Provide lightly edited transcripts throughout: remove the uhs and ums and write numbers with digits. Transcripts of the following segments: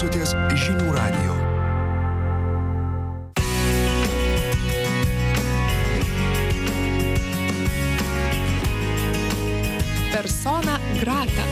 klausotės Žinių radijo. Persona grata.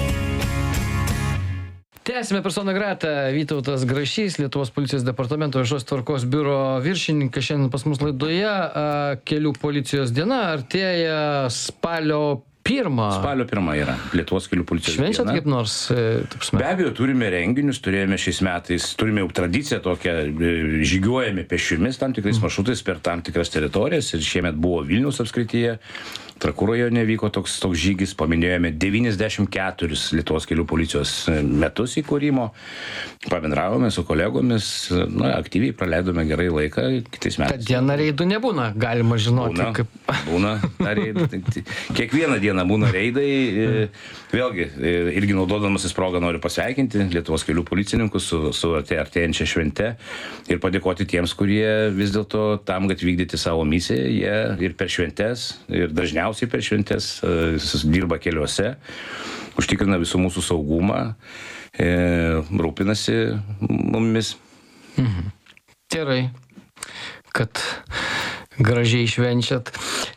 Tęsime persona grata. Vytautas Grašys, Lietuvos policijos departamento viešos tvarkos biuro viršininkas. Šiandien pas mus laidoje kelių policijos diena. Artėja spalio 1. Spalio 1 yra Lietuvos kelių policijos diena. Švenčiat kaip nors? Be abejo, turime renginius, turėjome šiais metais, turime jau tradiciją tokią, žygiuojame pešiomis tam tikrais maršrutais per tam tikras teritorijas ir šiemet buvo Vilniaus apskrityje. Trakų rajone vyko toks žygis, paminėjome 94 Lietuvos kelių policijos metus įkūrimo, pabendravome su kolegomis, aktyviai praleidome gerai laiką kitais metais. Ta diena reidų nebūna, galima žinoti. Būna reidai. Kiekvieną dieną būna reidai. Vėlgi, irgi naudodamasis progą noriu pasveikinti Lietuvos kelių policininkus su artėjančia švente ir padėkoti tiems, kurie vis dėlto tam, kad vykdyti savo misiją, jie ir per šventes, ir dažniausiai per šventes dirba keliuose, užtikrina visų mūsų saugumą, rūpinasi mumis. Gerai, kad gražiai švenčiat.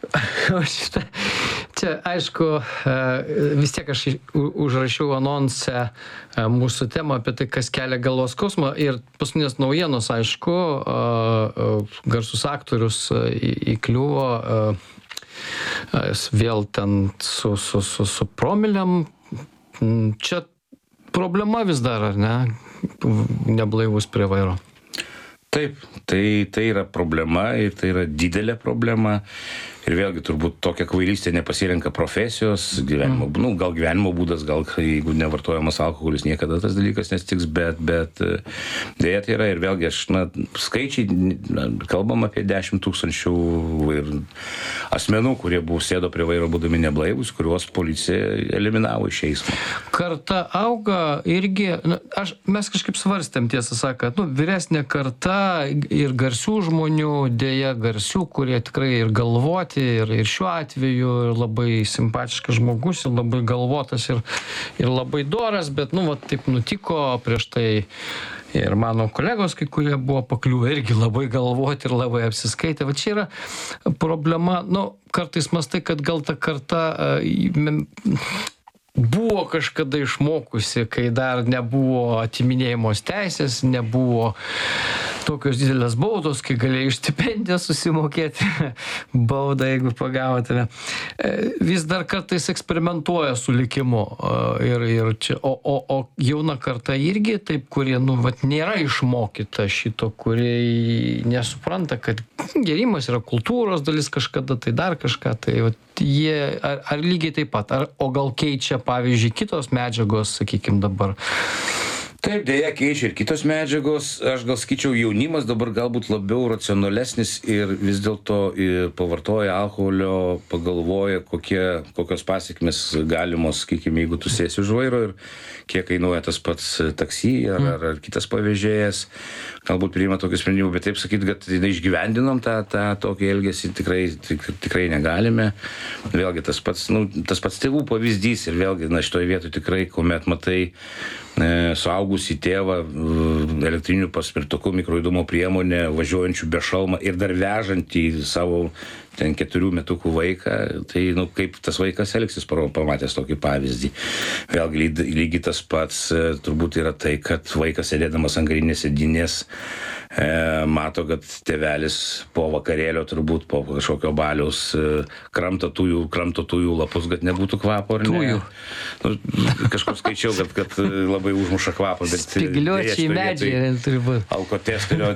Čia, aišku, vis tiek aš užrašiau anonse mūsų temą apie tai, kas kelia galvos skausmą. Ir paskutinės naujienos, aišku, garsus aktorius įkliuvo vėl ten su promilėm. Čia problema vis dar, ar ne? Neblaivus prie vairo. Taip, tai yra problema ir tai yra didelė problema. Ir vėlgi turbūt tokia kvailystė nepasirenka profesijos, gyvenimo, gal gyvenimo būdas, gal jeigu nevartojamas alkoholis, niekada tas dalykas nestiks, bet dėja tai yra ir vėlgi skaičiai, kalbam apie 10 000 asmenų, kurie sėdo prie vairo būdami neblaivus, kuriuos policija eliminavo iš eismo. Karta auga irgi, mes kažkaip svarstėm, tiesą sakant, vyresnė karta ir garsių žmonių, dėja garsių, kurie tikrai ir galvoti, ir šiuo atveju ir labai simpatiškas žmogus, ir labai galvotas, ir labai doras, bet, taip nutiko prieš tai. Ir mano kolegos, kai kurie buvo pakliuvę irgi labai galvoti ir labai apsiskaitę. Va čia yra problema, kartais mąstai, kad gal ta karta buvo kažkada išmokusi, kai dar nebuvo atiminėjimos teisės, nebuvo tokios didelės baudos, kai galėjai iš stipendijos susimokėti baudą, jeigu pagavo tave. Vis dar kartais eksperimentuoja su likimu. Ir čia, o jauna karta irgi taip, kurie, nėra išmokyta šito, kurie nesupranta, kad gėrimas yra kultūros dalis kažkada, tai dar kažką, tai jie, ar lygiai taip pat, o gal keičia, pavyzdžiui, kitos medžiagos, sakykime dabar. Taip, dėja keičia ir kitos medžiagos. Aš gal sakyčiau, jaunimas dabar galbūt labiau racionalesnis ir vis dėlto pavartoja alkoholio, pagalvoja, kokios pasekmės galimos, sakykime, jeigu tu sėsi už vairo ir kiek kainuoja tas pats taksi ar kitas pavėžėjas. Galbūt priima tokį sprendimą, bet taip sakyti, kad išgyvendinom tą tokį elgesį tikrai negalime. Vėlgi tas pats tėvų pavyzdys ir vėlgi šitoje vietoje tikrai, kuomet matai suaugusį tėvą elektrinių paspirtukų mikrojudumo priemonę, važiuojančių be šalmą ir dar vežantį savo 4 metukų vaiką, tai kaip tas vaikas elgsis pamatęs tokį pavyzdį. Vėlgi lygiai tas pats turbūt yra tai, kad vaikas sėdėdamas ant galinės sėdynės mato, kad tėvelis po vakarėlio turbūt po kažkokio baliaus kramto tujų lapus, kad nebūtų kvapo, ar ne? Kažkur skaičiau, kad labai užmuša kvapą, bet spygliuočiai medžiai turi būti. Alkotesterio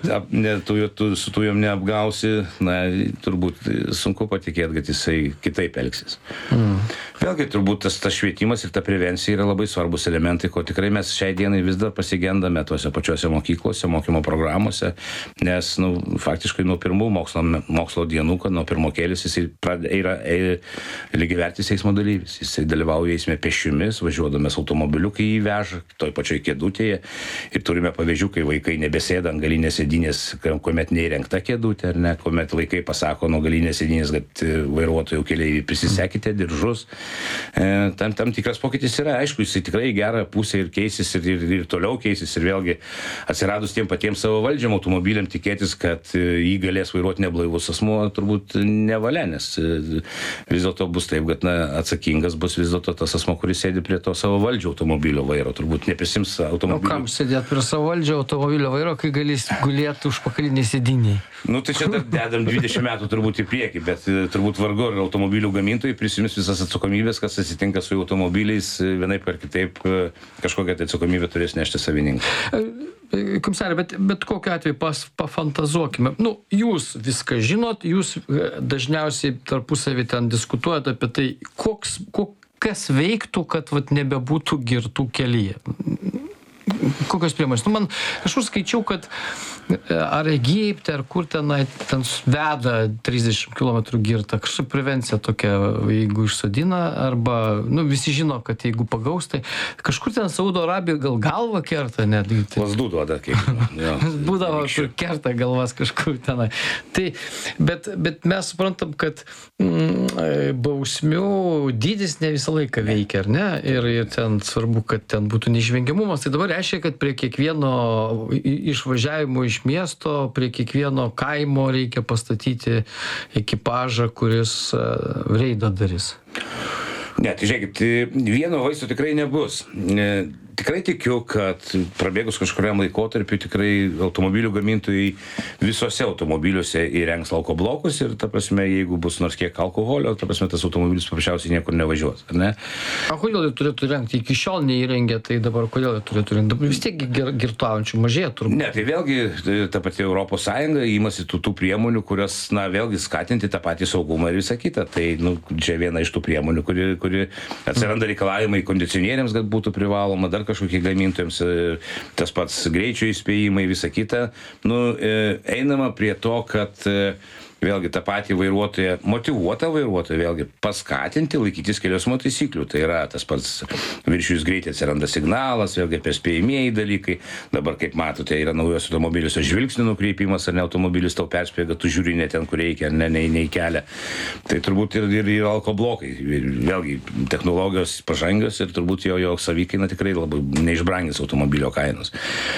su tujom neapgausi, turbūt sunku patikėti, kad jisai kitaip elgsis. Vėlgi turbūt tas švietimas ir ta prevencija yra labai svarbus elementai, ko tikrai mes šiai dienai vis dar pasigendame tuose pačiuose mokyklose, mokymo programuose, nes faktiškai nuo pirmų mokslo dienų, kad nuo pirmokėlis jisai yra lygiavertis eismo dalyvis. Jisai dalyvauja eisme pešiomis, važiuodamas automobiliu, kai jį veža, toj pačioj kėdutėje. Ir turime pavyzdžių, kai vaikai nebesėda ant galinės sėdynės, kuomet neįrengta kėdutė, ar ne, kuomet vaikai pasako nuo galinės atsakingas sėdinys, kad vairuotojų keleiviai prisisekite diržus. Tam tikras pokytis yra, aišku, jisai tikrai gerą pusę ir keisis ir toliau keisis ir vėlgi atsiradus tiem patiems savo valdžiam automobiliam tikėtis, kad jį galės vairuoti neblaivus asmuo, turbūt nevalia, nes vis dėlto bus taip, kad atsakingas bus vis dėlto tas asmuo, kuris sėdi prie to savo valdžio automobilio vairo, turbūt neprisims automobilio. O kam sėdėt prie savo valdžio automobilio vairo, kai galės gulėti užpakaliniai sėdiniai? Nu, tai čia dar dedam 20 metų turbūt į priekį, bet turbūt vargu ar automobilių gamintojai prisims visas atsakomybės, kas atsitinka su automobiliais, vienaip ar kitaip kažkokią tai atsakomybę turės nešti savininkai. Komisarė, bet kokiu atveju pafantazuokime. Nu, jūs viską žinot, jūs dažniausiai tarpusavį ten diskutuojate apie tai, kas veiktų, kad nebebūtų girtų kelyje. Kokios priemonės? Nu, man kažkur skaičiau, kad ar Egipte, ar kur ten veda 30 km girtą, kažkaip prevencija tokia, jeigu išsodina, arba, visi žino, kad jeigu pagaus, tai kažkur ten Saudo Arabija gal galvą kerta net. Lazdų duoda, kaip. Būdavo, kur kerta galvas kažkur tenai. Tai, bet mes suprantam, kad bausmių dydis ne visą laiką veikia, ar ne? Ir ten svarbu, kad ten būtų neišvengiamumas. Tai dabar reiškia, kad prie kiekvieno išvažiavimo iš miesto, prie kiekvieno kaimo reikia pastatyti ekipažą, kuris reidą darys. Ne, tai žiūrėkit, vieno vaisto tikrai nebus. Tikrai tikiu, kad prabėgus kažkuriam laikotarpiu tikrai automobilių gamintojai visose automobiliuose įrengs lauko blokus ir, ta prasme, jeigu bus nors kiek alkoholio, ta prasme, tas automobilis paprasčiausiai niekur nevažiuos, ar ne? O kodėl jie turėtų rengti? Iki šiol neįrengė, tai dabar kodėl jie turėtų rengti? Dabar vis tiek girtuojančių mažėja turbūt. Ne, tai vėlgi ta pati Europos Sąjunga įmasi tų priemonių, kurios, vėlgi skatinti tą patį saugumą ir visą kitą. Tai, čia viena iš tų priemonių, kuri atsiranda reikalavimai kondicionieriams, kad būtų privaloma, dar kažkokie gamintojams, tas pats greičio įspėjimai, visa kita. Einama prie to, kad vėlgi tą patį vairuotoją, motyvuotą vairuotoją, vėlgi paskatinti laikytis kelių eismo taisyklių. Tai yra tas pats viršijus greitį atsiranda signalas, vėlgi perspėjimieji dalykai. Dabar, kaip matote, yra naujos automobiliuose žvilgsnių nukreipimas, ar ne automobilis tau perspėja, kad tu žiūri ne ten, kur reikia, ar ne į kelią. Tai turbūt ir alkoblokai. Vėlgi, technologijos pažangios ir turbūt jo savikaina tikrai labai neišbrangins automobilio kainos.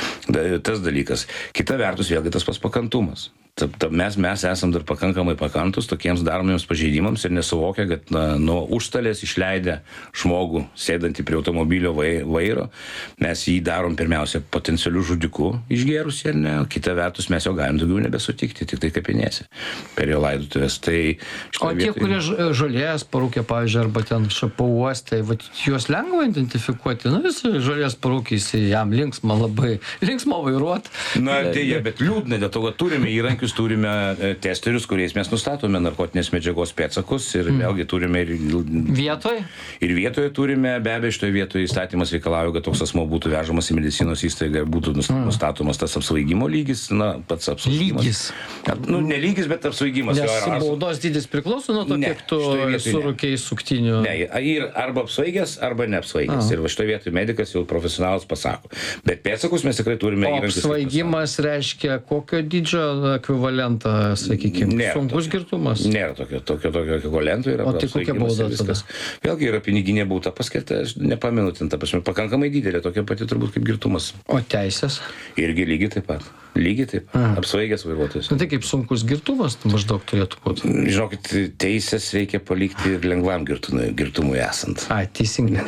Tas dalykas. Kita vertus, vėlgi tas pats pakantumas. Mes esam dar pakankamai pakantus tokiems daromiems pažeidimams ir nesuvokia, kad nuo užstalės išleidę žmogų sėdantį prie automobilio vairo, mes jį darom pirmiausia potencialiu žudiku išgėrusi, ar ne, o kita vertus mes jo galim daugiau nebesutikti, tik tai kapinėse per jo laidotuvės. O tie, kurie žolės parūkė, pavyzdžiui, arba ten pauostė, juos lengva identifikuoti, visi žolės parūkys, jam linksma vairuot. Dėja, bet liūdna, dėl to, kad turime įrankius, turime testerius, kuriais mes nustatome narkotinės medžiagos pėdsakus ir vėlgi turime ir vietoje. Ir vietoje turime, be abejo, šitoje vietoje įstatymas reikalauja, kad toks asmuo būtų vežamas į medicinos įstaigą ir būtų nustatomas tas apsvaigimo lygis, pats apsvaigimas. Lygis. Ne lygis, bet apsvaigimas. Nes baudos dydis priklauso nuo to, kiek tu surūkei suktinių. Ne, arba apsvaigęs, arba neapsvaigęs. Ir šitoje vietoje medikas jau profesionalas pasako. Bet pėdsakus mes tikrai turime įrankius. Apsvaigimas reiškia kokio dydžio ekvivalentą, sakykime, sunkus girtumas? Nėra tokio ekvivalento. O tai kokia bauda tada? Vėlgi yra piniginė bauda paskirta, aš nepamenu, ta prasme, pakankamai didelė, tokia pati turbūt kaip girtumas. O teisės? Irgi lygiai taip pat. Apsvaigęs vairuotojas. Tai kaip sunkus girtumas maždaug turėtų būti? Žinokit, teisės reikia palikti ir lengvam girtumui esant. Teisingai.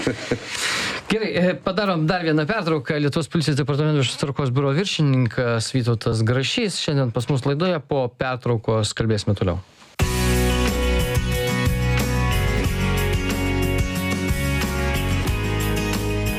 Gerai, padarom dar vieną pertrauką. Lietuvos policijos departamento viešosios tvarkos biuro viršininkas Vytautas Grašys šiandien pas mus laidoje, po pertraukos kalbėsime toliau.